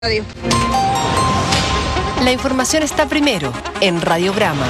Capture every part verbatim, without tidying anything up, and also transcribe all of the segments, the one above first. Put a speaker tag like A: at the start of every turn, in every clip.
A: Radio.
B: La información está primero en Radiograma.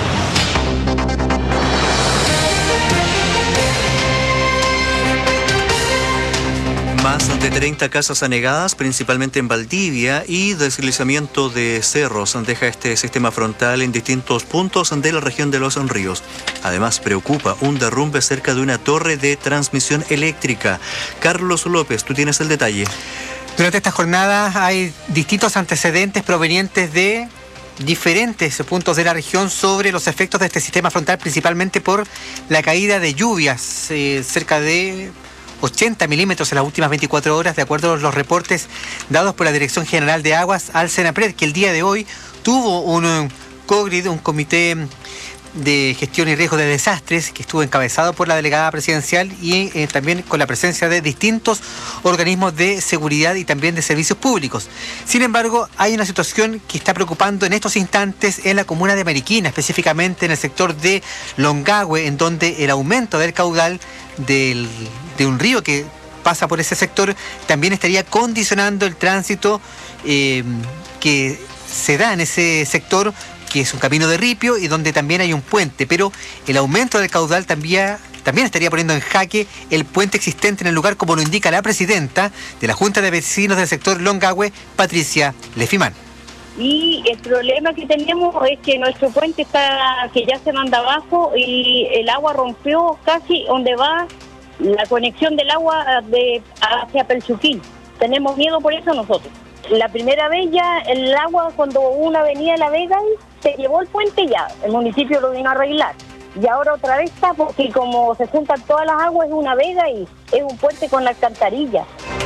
C: Más de treinta casas anegadas, principalmente en Valdivia, y deslizamiento de cerros deja este sistema frontal en distintos puntos de la región de Los Ríos. Además, preocupa un derrumbe cerca de una torre de transmisión eléctrica. Carlos López, tú tienes el detalle.
D: Durante esta jornada hay distintos antecedentes provenientes de diferentes puntos de la región sobre los efectos de este sistema frontal, principalmente por la caída de lluvias, eh, cerca de ochenta milímetros en las últimas veinticuatro horas, de acuerdo a los reportes dados por la Dirección General de Aguas al Senapred, que el día de hoy tuvo un, un COGRID, un comité de gestión y riesgo de desastres, que estuvo encabezado por la delegada presidencial y eh, también con la presencia de distintos organismos de seguridad y también de servicios públicos. Sin embargo, hay una situación que está preocupando en estos instantes en la comuna de Mariquina, específicamente en el sector de Longague, en donde el aumento del caudal del, de un río que pasa por ese sector también estaría condicionando el tránsito eh, que se da en ese sector, que es un camino de ripio y donde también hay un puente, pero el aumento del caudal también, también estaría poniendo en jaque el puente existente en el lugar, como lo indica la presidenta de la Junta de Vecinos del sector Longague, Patricia Lefimán.
E: Y el problema que tenemos es que nuestro puente está, que ya se manda abajo, y el agua rompió casi donde va la conexión del agua de hacia Pelchuquín. Tenemos miedo por eso nosotros. La primera vez ya el agua, cuando una venía de La Vega, se llevó el puente, ya el municipio lo vino a arreglar. Y ahora otra vez está, porque como se juntan todas las aguas, es una vega y es un puente con la alcantarilla.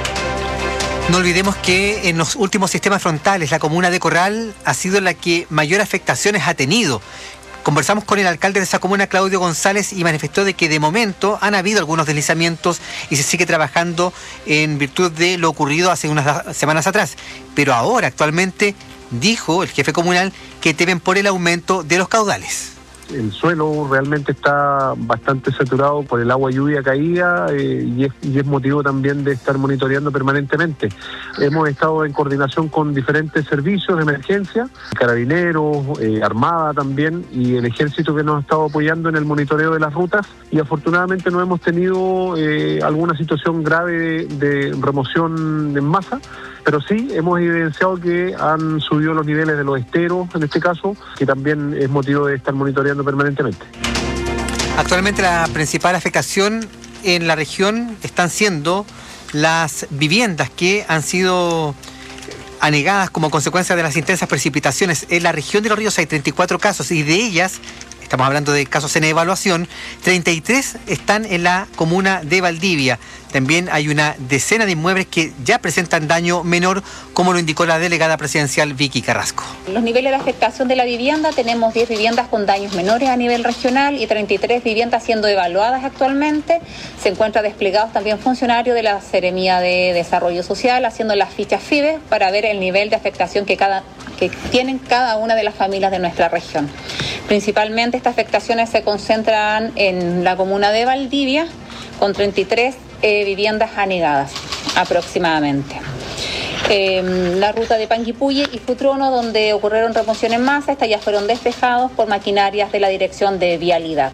D: No olvidemos que en los últimos sistemas frontales la comuna de Corral ha sido la que mayor afectaciones ha tenido. Conversamos con el alcalde de esa comuna, Claudio González, y manifestó de que de momento han habido algunos deslizamientos y se sigue trabajando en virtud de lo ocurrido hace unas semanas atrás. Pero ahora, actualmente, dijo el jefe comunal que temen por el aumento de los caudales.
F: El suelo realmente está bastante saturado por el agua lluvia caída eh, y, es, y es motivo también de estar monitoreando permanentemente. Hemos estado en coordinación con diferentes servicios de emergencia, carabineros, eh, armada también, y el ejército que nos ha estado apoyando en el monitoreo de las rutas, y afortunadamente no hemos tenido eh, alguna situación grave de, de remoción en masa, pero sí hemos evidenciado que han subido los niveles de los esteros, en este caso, que también es motivo de estar monitoreando permanentemente.
D: Actualmente la principal afectación en la región están siendo las viviendas que han sido anegadas como consecuencia de las intensas precipitaciones. En la región de Los Ríos hay treinta y cuatro casos, y de ellas, estamos hablando de casos en evaluación, treinta y tres están en la comuna de Valdivia. También hay una decena de inmuebles que ya presentan daño menor, como lo indicó la delegada presidencial Vicky Carrasco.
G: Los niveles de afectación de la vivienda: tenemos diez viviendas con daños menores a nivel regional y treinta y tres viviendas siendo evaluadas actualmente. Se encuentran desplegados también funcionarios de la Seremía de Desarrollo Social haciendo las fichas FIBE para ver el nivel de afectación que, cada, que tienen cada una de las familias de nuestra región. Principalmente estas afectaciones se concentran en la comuna de Valdivia, con treinta y tres eh, viviendas anegadas aproximadamente. Eh, la ruta de Panguipulli y Futrono, donde ocurrieron remoción en masa, estas ya fueron despejados por maquinarias de la Dirección de Vialidad.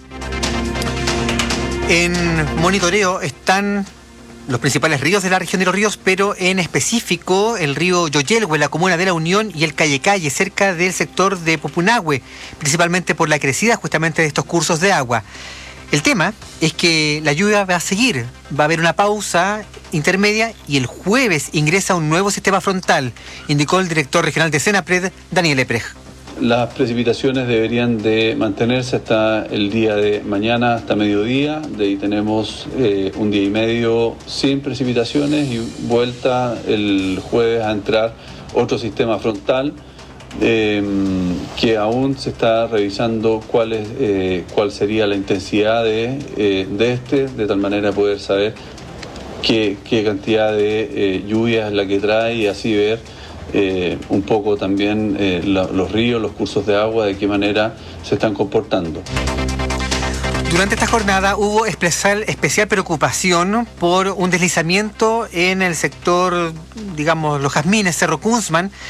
D: En monitoreo están los principales ríos de la región de Los Ríos, pero en específico el río Yoyelhue, la comuna de La Unión, y el Calle Calle, cerca del sector de Pupunahue, principalmente por la crecida justamente de estos cursos de agua. El tema es que la lluvia va a seguir, va a haber una pausa intermedia y el jueves ingresa un nuevo sistema frontal, indicó el director regional de Senapred, Daniel Eprej.
H: Las precipitaciones deberían de mantenerse hasta el día de mañana, hasta mediodía. De ahí tenemos eh, un día y medio sin precipitaciones y vuelta el jueves a entrar otro sistema frontal eh, que aún se está revisando cuál, es, eh, cuál sería la intensidad de, eh, de este, de tal manera poder saber qué, qué cantidad de eh, lluvia es la que trae y así ver Eh, un poco también eh, la, los ríos, los cursos de agua, de qué manera se están comportando.
D: Durante esta jornada hubo especial, especial preocupación por un deslizamiento en el sector, digamos, Los Jazmines, Cerro Kunzman,